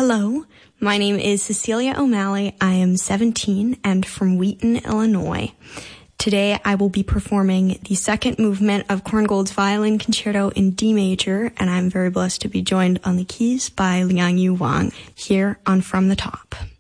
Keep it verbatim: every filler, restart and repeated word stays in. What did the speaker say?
Hello, my name is Cecilia O'Malley. I am seventeen and from Wheaton, Illinois. Today I will be performing the second movement of Korngold's Violin Concerto in D major, and I'm very blessed to be joined on the keys by Liangyu Wang here on From the Top.